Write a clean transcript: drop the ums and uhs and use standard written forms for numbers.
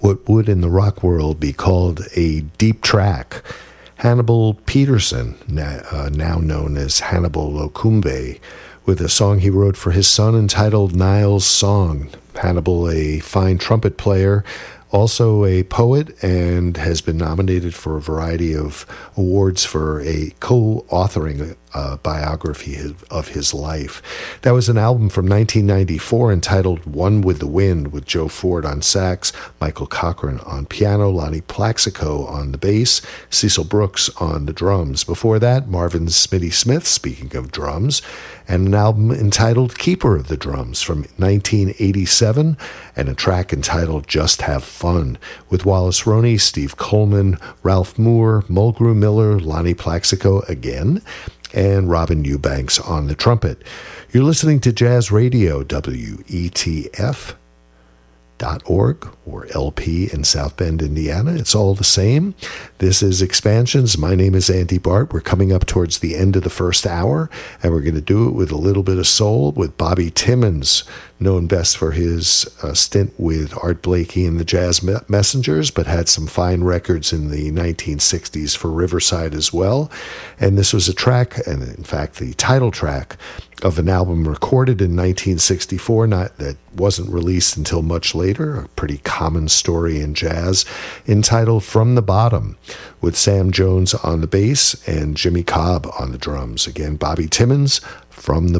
what would in the rock world be called a deep track. Hannibal Peterson, now known as Hannibal Lokumbe, with a song he wrote for his son entitled Niall's Song. Hannibal, a fine trumpet player, also a poet, and has been nominated for a variety of awards for a co-authoring biography of his life. That was an album from 1994 entitled One with the Wind, with Joe Ford on sax, Michael Cochran on piano, Lonnie Plaxico on the bass, Cecil Brooks on the drums. Before that, Marvin Smitty Smith, speaking of drums, and an album entitled Keeper of the Drums from 1987, and a track entitled Just Have Fun, with Wallace Roney, Steve Coleman, Ralph Moore, Mulgrew Miller, Lonnie Plaxico again, and Robin Eubanks on the trumpet. You're listening to Jazz Radio, WETF.org, or LP in South Bend, Indiana. It's all the same. This is Expansions. My name is Andy Bart. We're coming up towards the end of the first hour, and we're going to do it with a little bit of soul with Bobby Timmons, known best for his stint with Art Blakey and the Jazz Messengers, but had some fine records in the 1960s for Riverside as well. And this was a track, and in fact the title track, of an album recorded in 1964, that wasn't released until much later, a pretty common story in jazz, entitled From the Bottom, with Sam Jones on the bass and Jimmy Cobb on the drums. Again, Bobby Timmons, From the